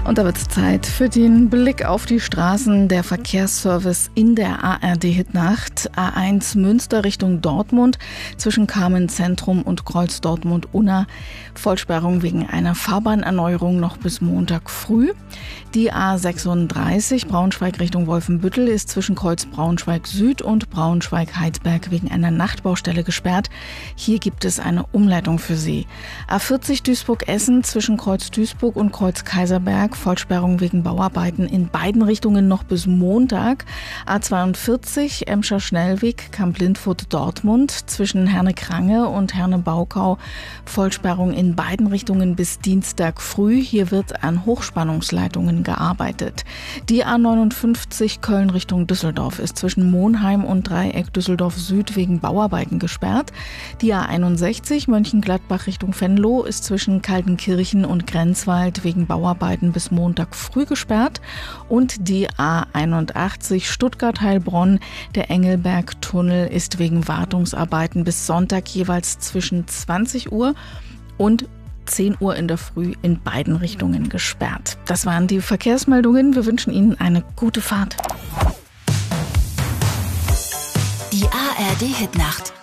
Und da wird es Zeit für den Blick auf die Straßen. Der Verkehrsservice in der ARD-Hitnacht. A1 Münster Richtung Dortmund zwischen Kamenn-Zentrum und Kreuz Dortmund-Unna. Vollsperrung wegen einer Fahrbahnerneuerung noch bis Montag früh. Die A36 Braunschweig Richtung Wolfenbüttel ist zwischen Kreuz Braunschweig Süd und Braunschweig-Heidsberg wegen einer Nachtbaustelle gesperrt. Hier gibt es eine Umleitung für Sie. A40 Duisburg-Essen zwischen Kreuz Duisburg und Kreuz Kaiserberg. Vollsperrung wegen Bauarbeiten in beiden Richtungen noch bis Montag. A42 Emscher Schnellweg Kamp-Lindfurt Dortmund zwischen Herne-Krange und Herne-Baukau. Vollsperrung in beiden Richtungen bis Dienstag früh. Hier wird an Hochspannungsleitungen gearbeitet. Die A59 Köln Richtung Düsseldorf ist zwischen Monheim und Dreieck Düsseldorf Süd wegen Bauarbeiten gesperrt. Die A61 Mönchengladbach Richtung Venlo ist zwischen Kaltenkirchen und Grenzwald wegen Bauarbeiten bis Montag früh gesperrt. Und die A81 Stuttgart-Heilbronn, der Engelberg-Tunnel, ist wegen Wartungsarbeiten bis Sonntag jeweils zwischen 20 Uhr und 10 Uhr in der Früh in beiden Richtungen gesperrt. Das waren die Verkehrsmeldungen. Wir wünschen Ihnen eine gute Fahrt. Die ARD-Hitnacht.